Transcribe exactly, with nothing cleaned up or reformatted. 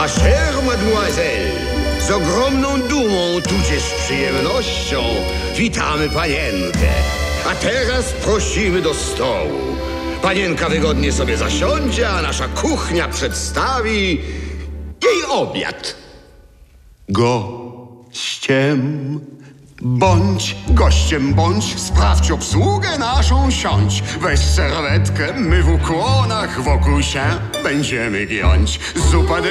Ma chère mademoiselle, z ogromną dumą, tudzież przyjemnością witamy panienkę. A teraz prosimy do stołu. Panienka wygodnie sobie zasiądzie, a nasza kuchnia przedstawi jej obiad. Gościem bądź, gościem bądź, sprawdź obsługę naszą, siądź. Weź serwetkę, my w ukłonach wokół się będziemy giąć. Zupa